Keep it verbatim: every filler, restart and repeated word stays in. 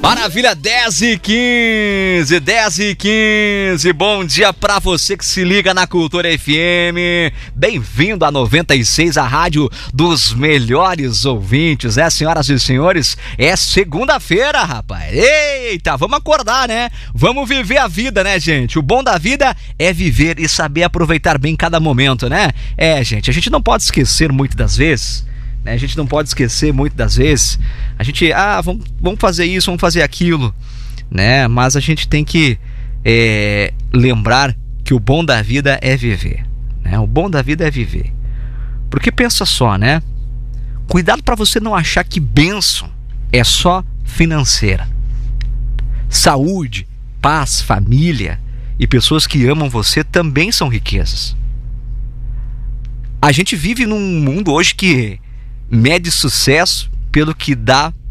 Maravilha, dez e quinze, dez e quinze, bom dia pra você que se liga na Cultura F M, bem-vindo a noventa e seis, a rádio dos melhores ouvintes, né, senhoras e senhores? É segunda-feira, rapaz, eita, vamos acordar, né? Vamos viver a vida, né, gente? O bom da vida é viver e saber aproveitar bem cada momento, né? É, gente, a gente não pode esquecer muitas das vezes... A gente não pode esquecer muitas das vezes, a gente, ah, vamos, vamos fazer isso, vamos fazer aquilo, né? Mas a gente tem que é, lembrar que o bom da vida é viver, né? O bom da vida é viver. Porque pensa só, né? Cuidado para você não achar que bênção é só financeira. Saúde, paz, família e pessoas que amam você também são riquezas. A gente vive num mundo hoje que mede sucesso pelo que dá